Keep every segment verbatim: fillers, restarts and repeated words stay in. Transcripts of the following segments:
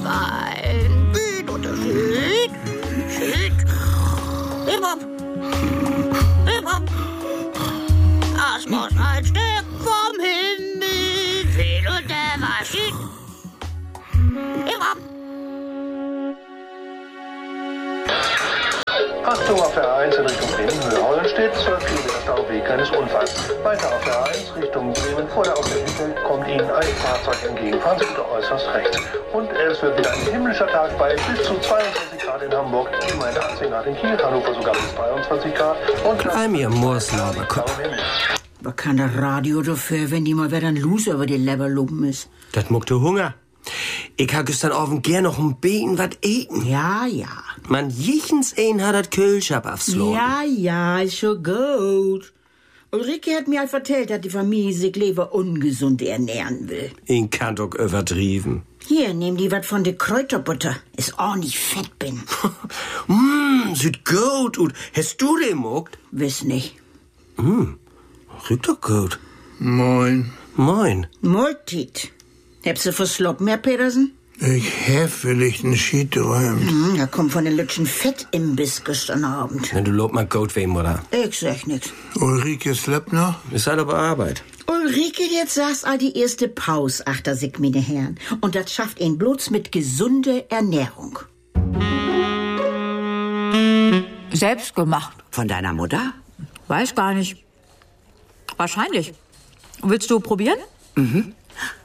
Bein. Süd und Süd. Süd. Hip hop. Hip hop. Das muss ein Stück vom Himmel fehlen und der war schied. Hip hop. Achtung auf der A eins in Richtung Bremen-Höhe steht zwölf Kilometer auf Weg eines Unfalls. Weiter auf der A eins Richtung Bremen vor der Autobahn kommt Ihnen ein Fahrzeug entgegen. Fahren Sie bitte äußerst rechts. Und es wird wieder ein himmlischer Tag bei bis zu zweiundzwanzig Grad in Hamburg, immerhin achtzehn Grad in Kiel, Hannover sogar bis dreiundzwanzig Grad. Und Bleib ihr Mooslauberkopf. Was kann das Radio dafür, wenn die mal wieder ein Loser über die Leber loben ist? Das muckt du Hunger. Ich ha gestern Abend gern noch ein Beten wat eten. Ja, ja. Man jichens ein hat dat Kühlschab aufslagen. Ja, ja, ist schon gut. Ulrike hat mir halt erzählt, dass die Familie sich lieber ungesund ernähren will. Ich kann doch übertrieben. Hier, nehm die wat von der Kräuterbutter. Ist ordentlich fett bin. Mmm, sieht gut und hast du den muckt? Wiss nicht. Mmm, riecht doch gut. Moin. Moin. Multit. Habst du versloppen, Herr Petersen? Ich hab vielleicht einen Schied träumt. Hm, er kommt von den Lütschen Fettimbiss gestern Abend. Wenn du lob mal gut wem, oder? Ich sag nix. Ulrike slept noch? Ist halt aber Arbeit. Ulrike, jetzt saß all die erste Pause, achter sich, meine Herren. Und das schafft ihn bloß mit gesunder Ernährung. Selbst gemacht. Von deiner Mutter? Weiß gar nicht. Wahrscheinlich. Willst du probieren? Mhm.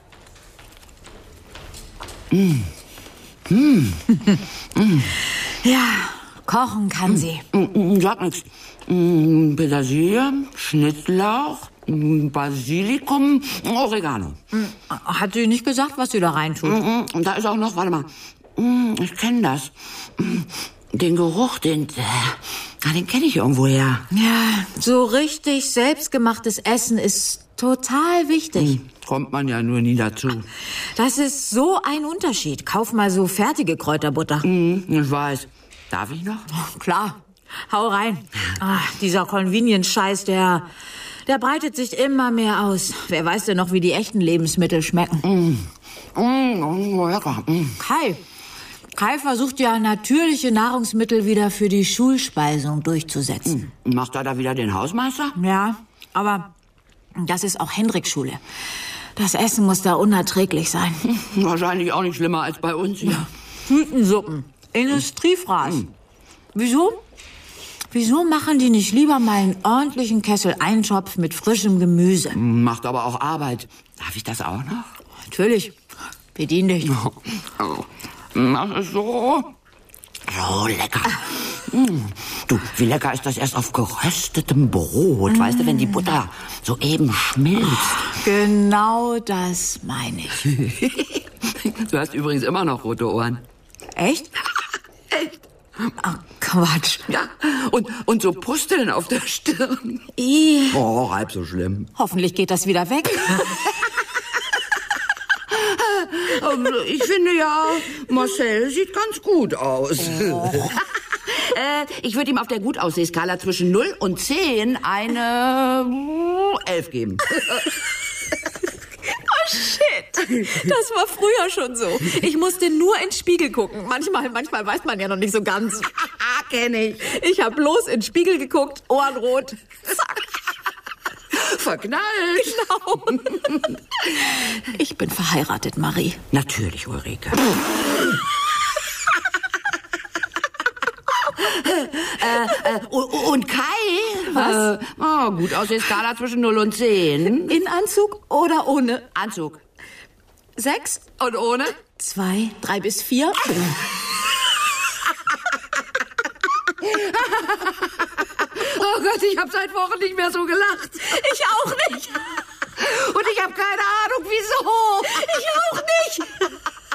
Mm. Mm. Mm. Ja, kochen kann sie. Mm. Sag nix. Mm. Petersilie, Schnittlauch, Basilikum, Oregano. Hat sie nicht gesagt, was sie da reintut? Mm. Und da ist auch noch, warte mal, mm. ich kenne das. Mm. Den Geruch, den, äh, den kenne ich irgendwoher. Ja, so richtig selbstgemachtes Essen ist total wichtig. Mm. Kommt man ja nur nie dazu. Das ist so ein Unterschied. Kauf mal so fertige Kräuterbutter. Mm, ich weiß. Darf ich noch? Oh, klar. Hau rein. Ach, dieser Convenience-Scheiß, der, der breitet sich immer mehr aus. Wer weiß denn noch, wie die echten Lebensmittel schmecken? Mm. Mm, lecker. Mm. Kai. Kai versucht ja, natürliche Nahrungsmittel wieder für die Schulspeisung durchzusetzen. Mm. Macht er da wieder den Hausmeister? Ja, aber das ist auch Hendriks Schule. Das Essen muss da unerträglich sein. Wahrscheinlich auch nicht schlimmer als bei uns hier. Ja. Tütensuppen. Industriefraß. Mm. Wieso? Wieso machen die nicht lieber mal einen ordentlichen Kessel Eintopf mit frischem Gemüse? Macht aber auch Arbeit. Darf ich das auch noch? Natürlich. Bedien dich. Oh. Das ist so... So lecker. Mm. Du, wie lecker ist das erst auf geröstetem Brot, mm. weißt du, wenn die Butter so eben schmilzt. Genau das meine ich. Du hast übrigens immer noch rote Ohren. Echt? Echt? Ach, Quatsch. Ja, und, und so Pusteln auf der Stirn. I. Oh, halb so schlimm. Hoffentlich geht das wieder weg. Ich finde ja, Marcel sieht ganz gut aus. Oh. äh, ich würde ihm auf der Gutaussehskala zwischen null und zehn eine elf geben. Oh, shit. Das war früher schon so. Ich musste nur in den Spiegel gucken. Manchmal, manchmal weiß man ja noch nicht so ganz. Kenn ich. Ich habe bloß in den Spiegel geguckt, Ohrenrot. Zack. Verknallt. Genau. Ich bin verheiratet, Marie. Natürlich, Ulrike. äh, äh, und Kai? Was? Äh, oh, gut aus der Skala zwischen null und zehn. In Anzug oder ohne? Anzug. Sechs? Und ohne? Zwei, drei bis vier. Oh Gott, ich habe seit Wochen nicht mehr so gelacht. Ich auch nicht. Und ich habe keine Ahnung, wieso. Ich auch nicht.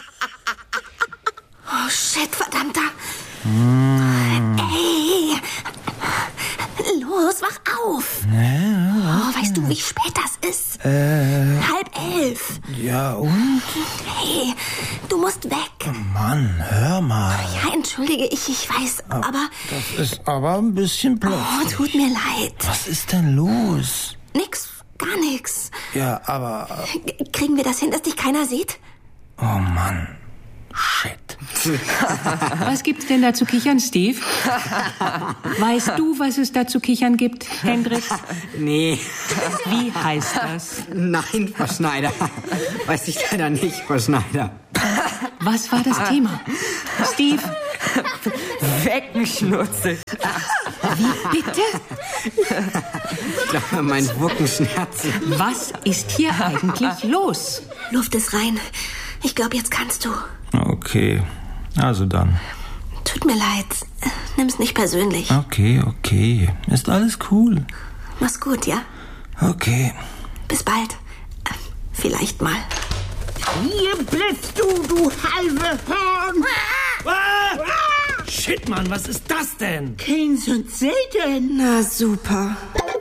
Oh, shit, verdammter. Mm. Ey. Los, wach auf. Ja. Oh, weißt du, wie spät das ist? Äh. Halb elf. Ja, und? Hey, du musst weg. Oh Mann, hör mal. Ja, entschuldige, ich, ich weiß, oh, aber... Das ist aber ein bisschen plötzlich. Oh, tut mir leid. Was ist denn los? Nix, gar nix. Ja, aber... Kriegen wir das hin, dass dich keiner sieht? Oh Mann, shit. Was gibt's denn da zu kichern, Steve? Weißt du, was es da zu kichern gibt, Hendrik? Nee. Wie heißt das? Nein, Frau Schneider. Weiß ich leider nicht, Frau Schneider. Was war das Thema? Steve? Weckenschnurze. Wie bitte? Ich glaube, mein Wuckenschmerzen. Was ist hier eigentlich los? Luft ist rein. Ich glaube, jetzt kannst du. Okay, also dann. Tut mir leid. Nimm's nicht persönlich. Okay, okay. Ist alles cool. Mach's gut, ja? Okay. Bis bald. Vielleicht mal. Hier blitzt du, du halbe Horn! Ah! Shit, Mann, was ist das denn? Keynes und Satan. Na, super.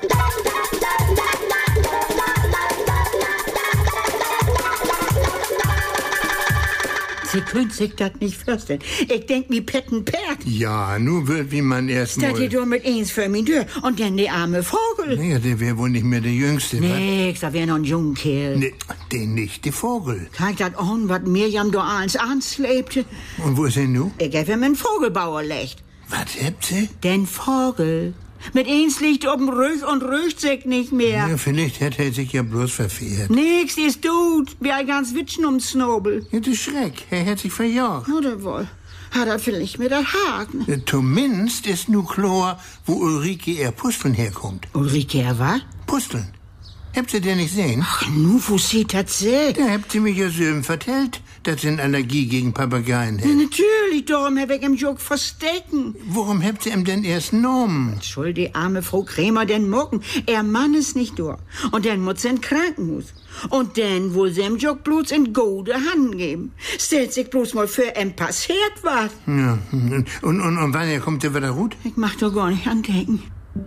Sie können sich das nicht vorstellen. Ich denk mi Petten Pert. Ja, nu wird wie man erst mal... Statt die du mit eins für mich durch und dann der arme Vogel. Naja, der wäre wohl nicht mehr der Jüngste. Nix, da wär noch ein junger Kerl. Nee, den nicht, der Vogel. Kijk dat an, wat Mirjam da ans anslepte. Und wo ist er nu? Ich hab ihm einen Vogelbauer legt. Was habt sie? Den Vogel. Mit eins liegt oben Rüch und rücht sich nicht mehr. Ja, vielleicht hat er sich ja bloß verfehlt. Nix ist gut, wie ein ganz Witschen ums Snobel. Ja, das Schreck, er hat sich verjagt. Oder wohl. Hat er vielleicht mit der Haken. Ja, zumindest ist nu klar, wo Ulrike ihr Pusteln herkommt. Ulrike, er was? Pusteln. Habt ihr den nicht sehen? Ach, nu, wo sie das sieht. Da habt ihr mich ja so vertellt, dass sie eine Allergie gegen Papageien hat. Ja, natürlich, darum hab ich im Jog verstecken. Warum habt ihr ihm denn erst genommen? Schuld die arme Frau Krämer den Mucken. Er Mann ist nicht durch. Und dann muss sie ins Krankenhaus. Und dann will sie im Jog bloß in gute Hand geben. Stellt sich bloß mal für ein passiert was. Ja, und, und, und wann er kommt er wieder gut? Ich mach doch gar nicht andenken.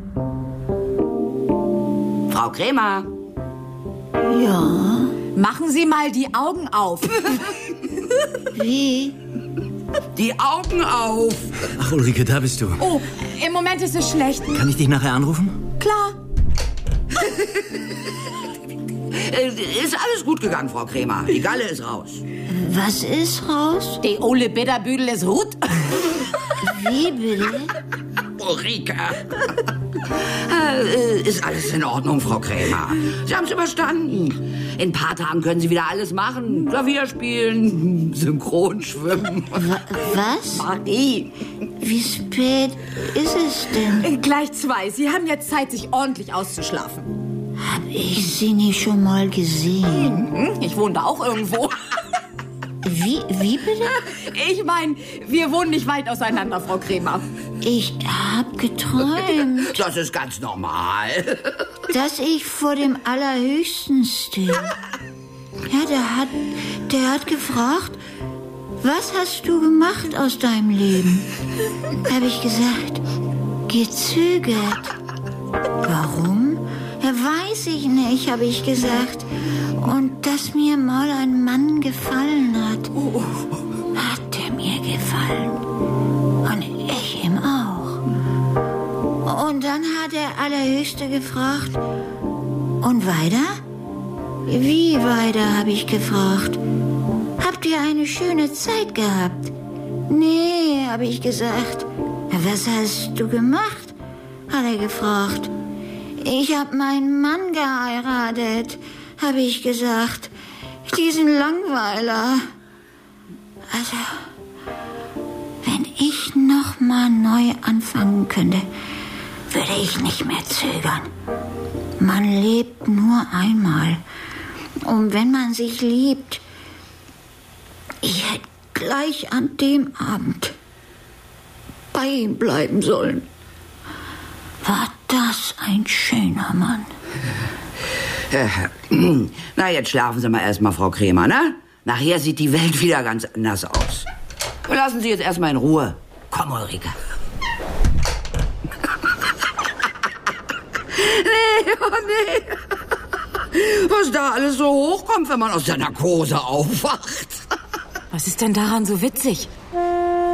Frau Krämer. Ja. Machen Sie mal die Augen auf. Wie? Die Augen auf. Ach, Ulrike, da bist du. Oh, im Moment ist es schlecht. Kann ich dich nachher anrufen? Klar. Ist alles gut gegangen, Frau Krämer. Die Galle ist raus. Was ist raus? Die Ole Bitterbüdel ist gut. Wie bitte? Ulrike. äh, ist alles in Ordnung, Frau Krämer. Sie haben es überstanden. In ein paar Tagen können Sie wieder alles machen. Klavier spielen, synchron schwimmen. Wa- was? Marie. Wie spät ist es denn? Gleich zwei. Sie haben jetzt Zeit, sich ordentlich auszuschlafen. Hab ich sie nicht schon mal gesehen? Hm, ich wohne da auch irgendwo. Wie, wie bitte? Ich meine, wir wohnen nicht weit auseinander, Frau Krämer. Ich hab geträumt, Das ist ganz normal. dass ich vor dem Allerhöchsten stehe. Ja, der hat, der hat gefragt, was hast du gemacht aus deinem Leben? Hab ich gesagt, gezögert. Warum? Ja, weiß ich nicht, habe ich gesagt. Und dass mir mal ein Mann gefallen hat. Hat er mir gefallen. Und ich ihm auch. Und dann hat der Allerhöchste gefragt, und weiter? Wie weiter, habe ich gefragt. Habt ihr eine schöne Zeit gehabt? Nee, habe ich gesagt. Was hast du gemacht? Hat er gefragt. Ich hab meinen Mann geheiratet, habe ich gesagt. Diesen Langweiler. Also, wenn ich noch mal neu anfangen könnte, würde ich nicht mehr zögern. Man lebt nur einmal. Und wenn man sich liebt, ich hätte gleich an dem Abend bei ihm bleiben sollen. War das ein schöner Mann? Äh, na, jetzt schlafen Sie mal erstmal, Frau Krämer, ne? Nachher sieht die Welt wieder ganz anders aus. Lassen Sie jetzt erstmal in Ruhe. Komm, Ulrike. Nee, oh nee. Was da alles so hochkommt, wenn man aus der Narkose aufwacht. Was ist denn daran so witzig?